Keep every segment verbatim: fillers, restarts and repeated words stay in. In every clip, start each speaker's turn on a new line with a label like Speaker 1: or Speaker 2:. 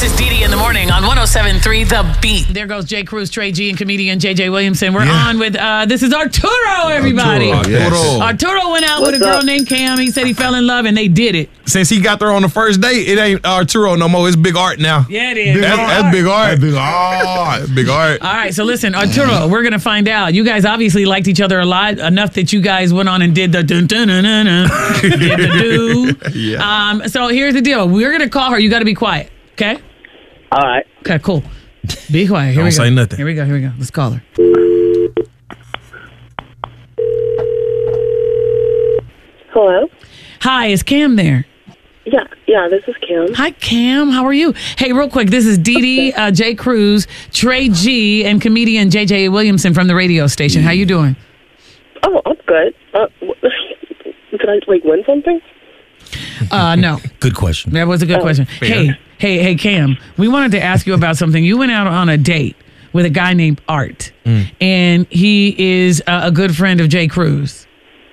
Speaker 1: This is Dee Dee in the morning on one oh seven point three The Beat. There goes Jay Cruz, Trey G, and comedian J J Williamson. We're
Speaker 2: Yeah.
Speaker 1: on with, uh, this is Arturo, everybody.
Speaker 2: Arturo, yes.
Speaker 1: Arturo went out
Speaker 3: What's
Speaker 1: with a girl
Speaker 3: up?
Speaker 1: named Cam. He said he fell in love, and they did it.
Speaker 2: Since he got there on the first date, it ain't Arturo no more. It's Big Art now.
Speaker 1: Yeah, it is.
Speaker 2: That's,
Speaker 1: Big
Speaker 2: that's
Speaker 1: Art.
Speaker 2: Big Art. That's Big Art. Big Art.
Speaker 1: All right, so listen, Arturo, we're going to find out. You guys obviously liked each other a lot, enough that you guys went on and did the dun dun dun dun dun, did the do.
Speaker 2: Yeah.
Speaker 1: Um, so here's the deal. We're going to call her. You got to be quiet, okay?
Speaker 3: All right.
Speaker 1: Okay, cool. Be quiet. Here
Speaker 2: Don't
Speaker 1: we go.
Speaker 2: say nothing.
Speaker 1: Here we go. Here we go. Let's call her.
Speaker 4: Hello?
Speaker 1: Hi, is Cam there?
Speaker 4: Yeah, yeah, this is Kim.
Speaker 1: Hi, Cam. How are you? Hey, real quick, this is Dee Dee, uh, Jay Cruz, Trey G, and comedian J J Williamson from the radio station. How you doing?
Speaker 4: Oh, I'm good. Uh, w- did I, like, win something?
Speaker 1: Uh, no.
Speaker 5: Good question.
Speaker 1: That was a good
Speaker 4: Oh,
Speaker 1: question. Hey, hey, hey, Cam, we wanted to ask you about something. You went out on a date with a guy named Art, and he is uh, a good friend of Jay Cruz.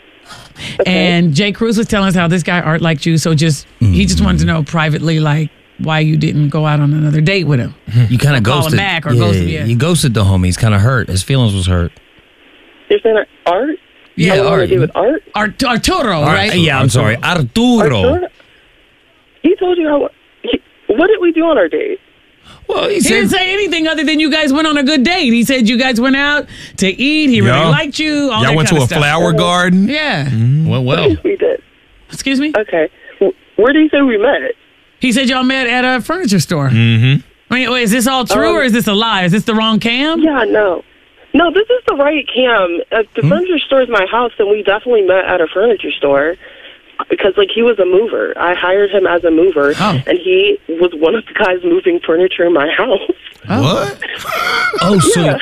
Speaker 1: And Jay Cruz was telling us how this guy Art liked you, so just he just wanted to know privately, like, why you didn't go out on another date with him.
Speaker 5: You kind of
Speaker 1: Call him
Speaker 5: ghosted.
Speaker 1: back or
Speaker 5: yeah,
Speaker 1: ghost him, yeah.
Speaker 5: You ghosted the homie. He's kind of hurt. His feelings was hurt.
Speaker 4: You're saying art?
Speaker 5: Yeah,
Speaker 4: I want to
Speaker 5: Art.
Speaker 4: do with art?
Speaker 1: Art- Arturo, right?
Speaker 5: Yeah, I'm sorry. Arturo.
Speaker 4: Arturo? He told you how... He, what did we do on our date?
Speaker 5: Well, he
Speaker 1: He
Speaker 5: said,
Speaker 1: didn't say anything other than you guys went on a good date. He said you guys went out to eat. He really
Speaker 2: Yeah.
Speaker 1: liked you. All
Speaker 2: Y'all
Speaker 1: that
Speaker 2: went
Speaker 1: kind
Speaker 2: to
Speaker 1: of
Speaker 2: a
Speaker 1: stuff.
Speaker 2: flower garden.
Speaker 1: Yeah.
Speaker 5: well, well.
Speaker 4: We did.
Speaker 1: Excuse me?
Speaker 4: Okay. W- Where do you say we met?
Speaker 1: He said y'all met at a furniture store.
Speaker 2: Mm-hmm.
Speaker 1: Wait, wait, is this all true
Speaker 4: Um,
Speaker 1: or is this a lie? Is this the wrong Cam?
Speaker 4: Yeah, no. No, this is the right Cam. Uh, the furniture store is my house, and we definitely met at a furniture store. Because, like, he was a mover. I hired him as a mover,
Speaker 1: Oh.
Speaker 4: and he was one of the guys moving furniture in my house.
Speaker 2: What?
Speaker 5: Oh, so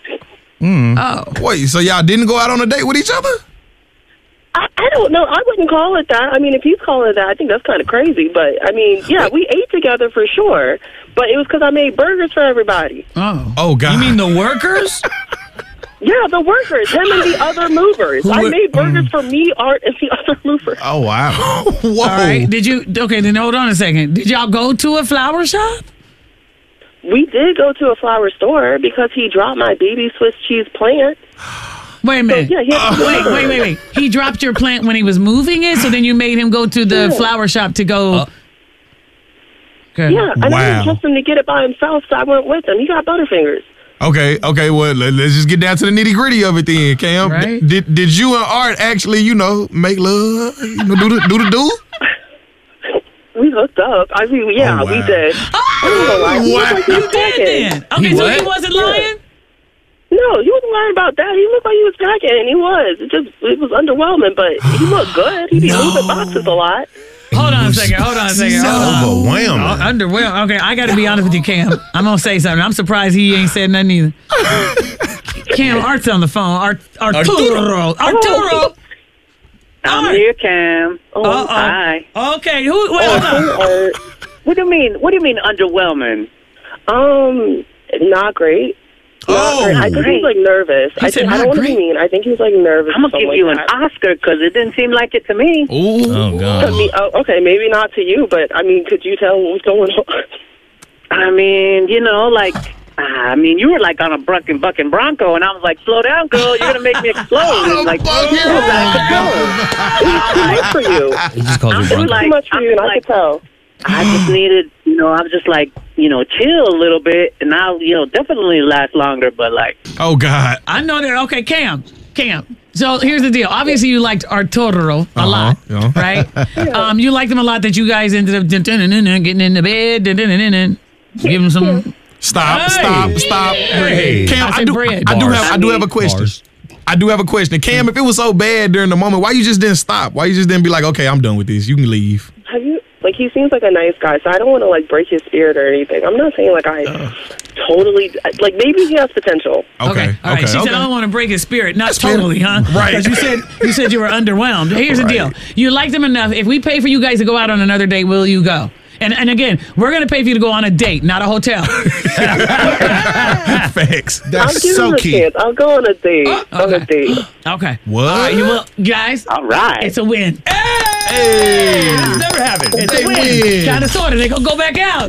Speaker 1: Oh.
Speaker 2: Wait, so y'all didn't go out on a date with each other?
Speaker 4: I, I don't know. I wouldn't call it that. I mean, if he's calling it that, I think that's kind of crazy. But, I mean, yeah, we ate together for sure. But it was because I made burgers for everybody.
Speaker 1: Oh.
Speaker 2: Oh, God.
Speaker 5: you mean the workers?
Speaker 4: Yeah, the workers, him and the other movers. I
Speaker 5: were-
Speaker 4: made burgers for me, Art, and the other movers.
Speaker 2: Oh, wow. Whoa.
Speaker 1: All right. Did you, okay, then hold on a second. Did y'all go to a flower shop?
Speaker 4: We did go to a flower store because he dropped my baby Swiss cheese plant.
Speaker 1: Wait a minute.
Speaker 4: Yeah, he had to
Speaker 1: Wait,
Speaker 4: deliver.
Speaker 1: wait, wait, wait. He dropped your plant when he was moving it, so then you made him go to the
Speaker 4: Yeah.
Speaker 1: flower shop to go.
Speaker 5: Uh,
Speaker 1: Okay.
Speaker 4: Yeah, and I
Speaker 2: Wow.
Speaker 4: didn't trust him to get it by himself, so I went with him. He got Butterfingers.
Speaker 2: Okay, okay, well, let, let's just get down to the nitty gritty of it then, Cam. D-
Speaker 1: Right.
Speaker 2: did did you and Art actually, you know, make love? You know, do the do the do?
Speaker 4: We hooked up. I mean, yeah,
Speaker 2: Oh, wow.
Speaker 4: we did. I don't know why. He looked like he was
Speaker 1: You did
Speaker 4: packing.
Speaker 1: then. Okay,
Speaker 5: He
Speaker 1: so
Speaker 5: what?
Speaker 1: he wasn't lying?
Speaker 4: No, he wasn't lying about that. He looked like he was packing, and he was. It just it was underwhelming, but he looked good. He be moving boxes a lot.
Speaker 1: Hold on a second. Hold on a second. Hold on.
Speaker 2: Overwhelming.
Speaker 1: Oh, underwhelmed. Okay, I got to be honest with you, Cam. I'm gonna say something. I'm surprised he ain't said nothing either. Cam, Art's on the phone. Art, Arturo. Arturo.
Speaker 3: I'm
Speaker 1: Art.
Speaker 3: here, Cam.
Speaker 4: Oh,
Speaker 1: Uh-oh.
Speaker 3: Hi.
Speaker 1: Okay. Who? Wait, hold on.
Speaker 4: Art.
Speaker 3: What do you mean? What do you mean underwhelming?
Speaker 4: Um, not great. Not
Speaker 2: Oh.
Speaker 4: great. I think he's like nervous.
Speaker 1: He
Speaker 4: I
Speaker 1: said
Speaker 4: think I
Speaker 1: not
Speaker 4: don't want to be
Speaker 1: great?
Speaker 4: mean. I think he's like nervous.
Speaker 3: I'm gonna
Speaker 4: something
Speaker 3: give you
Speaker 4: like
Speaker 3: an
Speaker 4: that.
Speaker 3: Oscar because it didn't seem like it to me.
Speaker 2: Ooh.
Speaker 5: Oh,
Speaker 4: To
Speaker 5: God.
Speaker 4: me, oh, okay, maybe not to you, but I mean, could you tell what was going on?
Speaker 3: I mean, you know, like, I mean, you were like on a bucking, bucking Bronco, and I was like, slow down, girl, you're gonna make me explode. And like,
Speaker 2: Bucking
Speaker 3: you know, I could go.
Speaker 4: It was too much for you.
Speaker 5: He just calls
Speaker 3: I'm
Speaker 5: her
Speaker 3: just
Speaker 5: Bronco.
Speaker 3: like-
Speaker 4: Too much for you, and I
Speaker 3: like-
Speaker 4: could tell.
Speaker 3: I just needed, you know, I was just like, you know, chill a little bit, and I'll, you know, definitely last longer. But like,
Speaker 2: Oh, God.
Speaker 1: I know that. Okay, Cam. Cam. So here's the deal. Obviously, you liked Arturo a
Speaker 2: Uh-huh,
Speaker 1: lot,
Speaker 2: yeah.
Speaker 1: right? Um, you liked him a lot that you guys ended up dun- dun- dun- dun- dun, getting in the bed, dun- dun- dun- dun- dun. give him some.
Speaker 2: Stop,
Speaker 1: Hey.
Speaker 2: stop, stop.
Speaker 5: Hey.
Speaker 2: Cam,
Speaker 1: I
Speaker 2: I,
Speaker 1: said
Speaker 2: do,
Speaker 1: bread.
Speaker 2: I do
Speaker 5: Bars.
Speaker 2: have I do have a question.
Speaker 5: Bars.
Speaker 2: I do have a question. Cam, if it was so bad during the moment, why you just didn't stop? Why you just didn't be like, okay, I'm done with this. You can leave.
Speaker 4: Have you, like, he seems like a nice guy, so I don't want to, like, break his spirit or anything. I'm not saying, like, I totally, like, maybe he has potential.
Speaker 2: Okay,
Speaker 1: Okay. All right.
Speaker 2: okay,
Speaker 1: She
Speaker 2: okay.
Speaker 1: said, I don't want to break his spirit. Not
Speaker 2: fair.
Speaker 1: totally, huh?
Speaker 2: Right.
Speaker 1: Because you said, you said you were underwhelmed. Here's the
Speaker 2: Right.
Speaker 1: deal. You liked him enough. If we pay for you guys to go out on another date, will you go? And and again, we're going to pay for you to go on a date, not a hotel.
Speaker 2: Facts.
Speaker 4: I'll
Speaker 2: That's
Speaker 4: give
Speaker 2: so
Speaker 4: him a
Speaker 2: key.
Speaker 4: chance. I'll go on a date. On a
Speaker 1: okay.
Speaker 4: date.
Speaker 1: Okay.
Speaker 2: What?
Speaker 1: All right, you will, guys.
Speaker 3: all right.
Speaker 1: It's a win.
Speaker 2: Hey.
Speaker 1: Never have it. It's
Speaker 2: They
Speaker 1: a win.
Speaker 2: win.
Speaker 1: Kind of sort of. They gonna go back out.